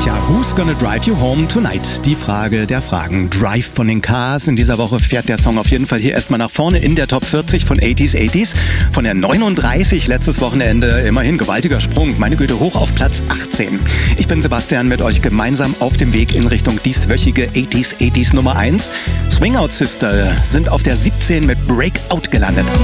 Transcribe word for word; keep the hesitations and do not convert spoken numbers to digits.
Tja, who's gonna drive you home tonight? Die Frage der Fragen. Drive von den Cars. In dieser Woche fährt der Song auf jeden Fall hier erstmal nach vorne in der Top vierzig von achtziger achtziger. Von der neununddreißig letztes Wochenende immerhin gewaltiger Sprung. Meine Güte, hoch auf Platz achtzehn. Ich bin Sebastian, mit euch gemeinsam auf dem Weg in Richtung dieswöchige achtziger achtziger Nummer eins. Swing Out Sister sind auf der siebzehn mit Breakout gelandet.